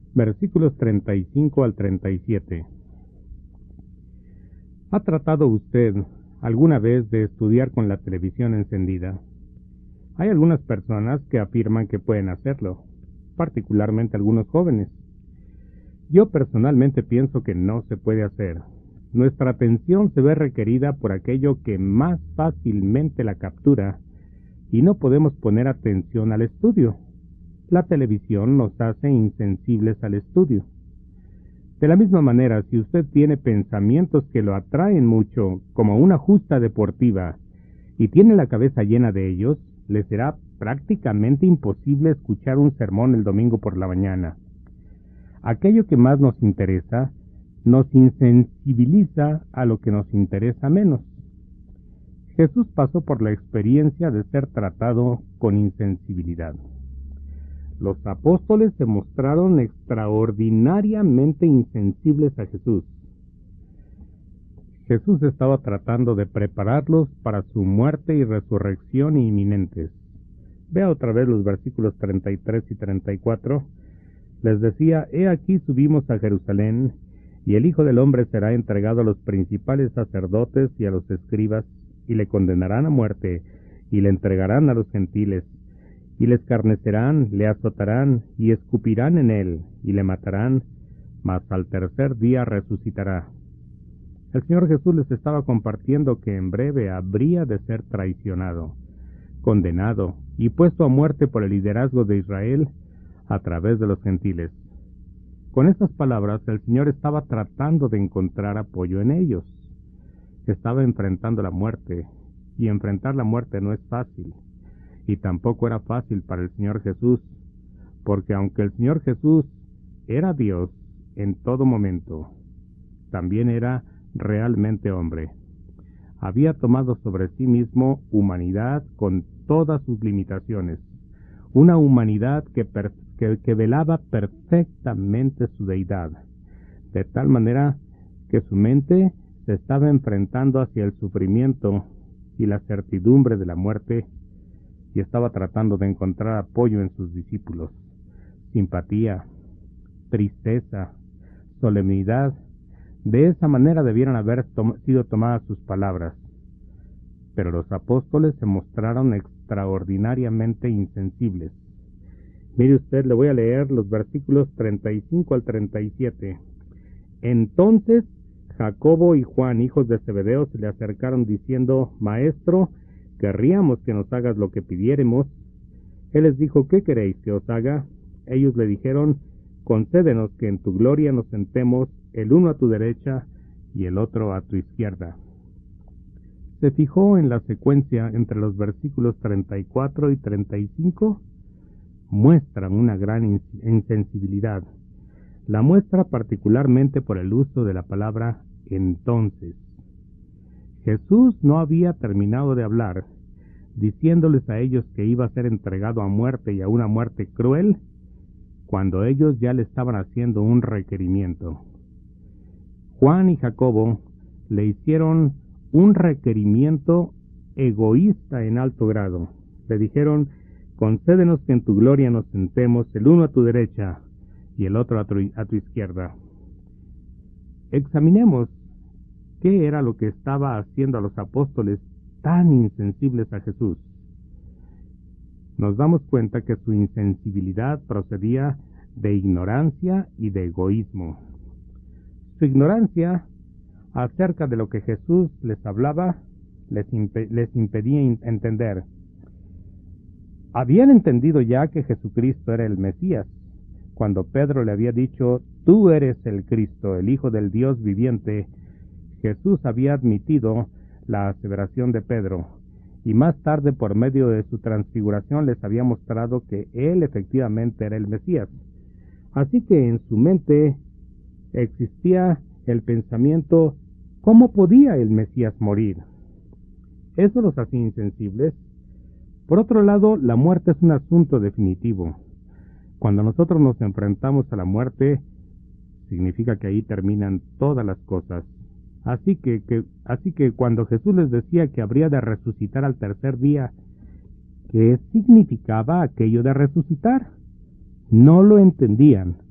Versículos 35 al 37. ¿Ha tratado usted alguna vez de estudiar con la televisión encendida? Hay algunas personas que afirman que pueden hacerlo, particularmente algunos jóvenes. Yo personalmente pienso que no se puede hacer. Nuestra atención se ve requerida por aquello que más fácilmente la captura y no podemos poner atención al estudio. La televisión nos hace insensibles al estudio. De la misma manera, si usted tiene pensamientos que lo atraen mucho, como una justa deportiva, y tiene la cabeza llena de ellos, le será prácticamente imposible escuchar un sermón el domingo por la mañana. Aquello que más nos interesa nos insensibiliza a lo que nos interesa menos. Jesús pasó por la experiencia de ser tratado con insensibilidad. Los apóstoles se mostraron extraordinariamente insensibles a Jesús. Jesús estaba tratando de prepararlos para su muerte y resurrección inminentes. Vea otra vez los versículos 33 y 34. Les decía: he aquí subimos a Jerusalén, y el Hijo del Hombre será entregado a los principales sacerdotes y a los escribas, y le condenarán a muerte, y le entregarán a los gentiles, y le escarnecerán, le azotarán, y escupirán en él, y le matarán, mas al tercer día resucitará. El Señor Jesús les estaba compartiendo que en breve habría de ser traicionado, condenado y puesto a muerte por el liderazgo de Israel a través de los gentiles. Con estas palabras, el Señor estaba tratando de encontrar apoyo en ellos. Estaba enfrentando la muerte, y enfrentar la muerte no es fácil, y tampoco era fácil para el Señor Jesús, porque aunque el Señor Jesús era Dios en todo momento, también era realmente hombre. Había tomado sobre sí mismo humanidad con todas sus limitaciones, una humanidad que velaba perfectamente su deidad, de tal manera que su mente se estaba enfrentando hacia el sufrimiento y la certidumbre de la muerte, y estaba tratando de encontrar apoyo en sus discípulos, simpatía, tristeza, solemnidad. De esa manera debieran haber sido tomadas sus palabras. Pero los apóstoles se mostraron extraordinariamente insensibles. Mire usted, le voy a leer los versículos 35 al 37. Entonces Jacobo y Juan, hijos de Zebedeo, se le acercaron diciendo: Maestro, querríamos que nos hagas lo que pidiéremos. Él les dijo: ¿qué queréis que os haga? Ellos le dijeron: concédenos que en tu gloria nos sentemos, el uno a tu derecha y el otro a tu izquierda. ¿Se fijó en la secuencia entre los versículos 34 y 35? Muestran una gran insensibilidad. La muestra particularmente por el uso de la palabra entonces. Jesús no había terminado de hablar, diciéndoles a ellos que iba a ser entregado a muerte y a una muerte cruel, cuando ellos ya le estaban haciendo un requerimiento. Juan y Jacobo le hicieron un requerimiento egoísta en alto grado. Le dijeron: concédenos que en tu gloria nos sentemos, el uno a tu derecha y el otro a tu izquierda. Examinemos qué era lo que estaba haciendo a los apóstoles tan insensibles a Jesús. Nos damos cuenta que su insensibilidad procedía de ignorancia y de egoísmo. Su ignorancia acerca de lo que Jesús les hablaba les impedía entender. Habían entendido ya que Jesucristo era el Mesías, cuando Pedro le había dicho: tú eres el Cristo, el Hijo del Dios viviente. Jesús había admitido la aseveración de Pedro, y más tarde, por medio de su transfiguración, les había mostrado que él efectivamente era el Mesías. Así que en su mente existía el pensamiento: ¿cómo podía el Mesías morir? Eso los hacía insensibles. Por otro lado, la muerte es un asunto definitivo. Cuando nosotros nos enfrentamos a la muerte, significa que ahí terminan todas las cosas. Así que cuando Jesús les decía que habría de resucitar al tercer día, ¿qué significaba aquello de resucitar? No lo entendían.